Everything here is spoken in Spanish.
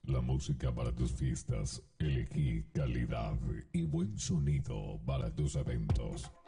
La música para tus fiestas. Elegí calidad y buen sonido para tus eventos.